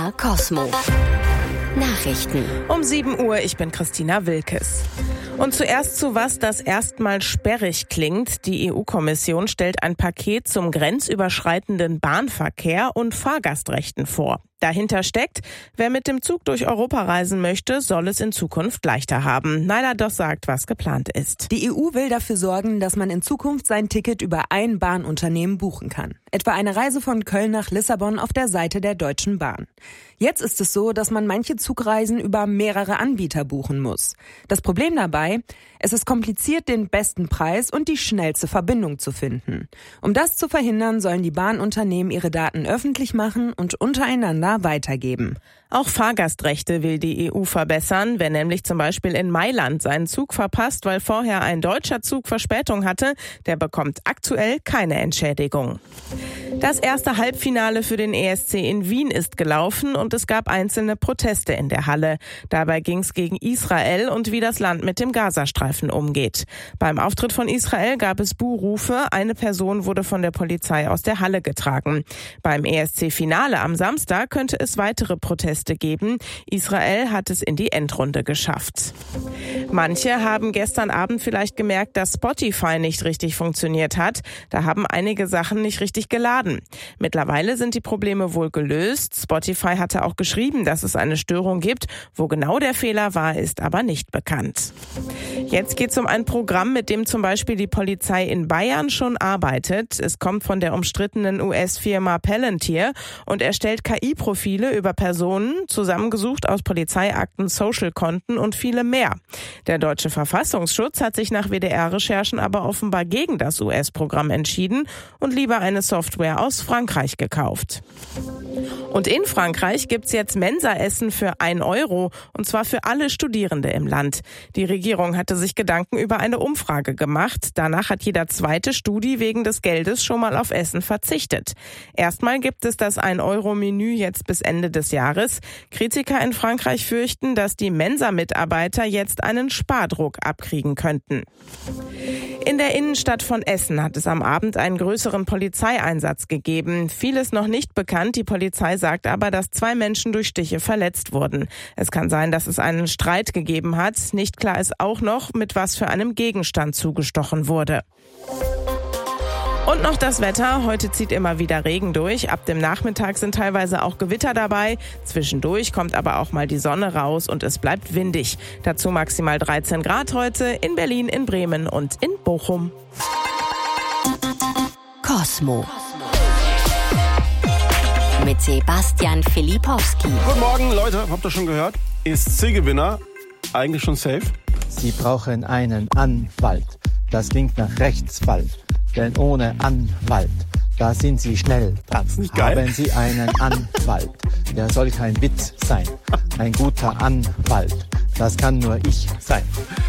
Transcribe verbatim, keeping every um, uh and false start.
R Cosmo. Nachrichten. Um sieben Uhr, ich bin Christina Wilkes. Und zuerst zu was, das erstmal sperrig klingt. Die E U-Kommission stellt ein Paket zum grenzüberschreitenden Bahnverkehr und Fahrgastrechten vor. Dahinter steckt, wer mit dem Zug durch Europa reisen möchte, soll es in Zukunft leichter haben. Naila Dos sagt, was geplant ist. Die E U will dafür sorgen, dass man in Zukunft sein Ticket über ein Bahnunternehmen buchen kann. Etwa eine Reise von Köln nach Lissabon auf der Seite der Deutschen Bahn. Jetzt ist es so, dass man manche Zugreisen über mehrere Anbieter buchen muss. Das Problem dabei, es ist kompliziert, den besten Preis und die schnellste Verbindung zu finden. Um das zu verhindern, sollen die Bahnunternehmen ihre Daten öffentlich machen und untereinander weitergeben. Auch Fahrgastrechte will die E U verbessern. Wer nämlich zum Beispiel in Mailand seinen Zug verpasst, weil vorher ein deutscher Zug Verspätung hatte, der bekommt aktuell keine Entschädigung. Das erste Halbfinale für den E S C in Wien ist gelaufen und es gab einzelne Proteste in der Halle. Dabei ging es gegen Israel und wie das Land mit dem Gazastreifen umgeht. Beim Auftritt von Israel gab es Buhrufe. Eine Person wurde von der Polizei aus der Halle getragen. Beim E S C-Finale am Samstag könnte es weitere Proteste geben. Israel hat es in die Endrunde geschafft. Manche haben gestern Abend vielleicht gemerkt, dass Spotify nicht richtig funktioniert hat. Da haben einige Sachen nicht richtig geladen. Mittlerweile sind die Probleme wohl gelöst. Spotify hatte auch geschrieben, dass es eine Störung gibt. Wo genau der Fehler war, ist aber nicht bekannt. Jetzt geht es um ein Programm, mit dem zum Beispiel die Polizei in Bayern schon arbeitet. Es kommt von der umstrittenen U S-Firma Palantir und erstellt K I-Profile über Personen, zusammengesucht aus Polizeiakten, Social-Konten und viele mehr. Der deutsche Verfassungsschutz hat sich nach W D R-Recherchen aber offenbar gegen das U S-Programm entschieden und lieber eine Software aus Frankreich gekauft. Und in Frankreich gibt's jetzt Mensaessen für ein Euro, und zwar für alle Studierende im Land. Die Regierung hatte sich Gedanken über eine Umfrage gemacht. Danach hat jeder zweite Studi wegen des Geldes schon mal auf Essen verzichtet. Erstmal gibt es das ein Euro Menü jetzt bis Ende des Jahres. Kritiker in Frankreich fürchten, dass die Mensa-Mitarbeiter jetzt einen Spardruck abkriegen könnten. In der Innenstadt von Essen hat es am Abend einen größeren Polizeieinsatz gegeben. Vieles noch nicht bekannt. Die Polizei sagt aber, dass zwei Menschen durch Stiche verletzt wurden. Es kann sein, dass es einen Streit gegeben hat. Nicht klar ist auch noch, mit was für einem Gegenstand zugestochen wurde. Und noch das Wetter. Heute zieht immer wieder Regen durch. Ab dem Nachmittag sind teilweise auch Gewitter dabei. Zwischendurch kommt aber auch mal die Sonne raus und es bleibt windig. Dazu maximal dreizehn Grad heute in Berlin, in Bremen und in Bochum. Cosmo. Mit Sebastian Filipowski. Guten Morgen, Leute. Habt ihr schon gehört? E S C-Gewinner eigentlich schon safe? Sie brauchen einen Anwalt. Das klingt nach Rechtsfall. Denn ohne Anwalt, da sind Sie schnell dran. Haben Sie einen Anwalt, der soll kein Witz sein. Ein guter Anwalt, das kann nur ich sein.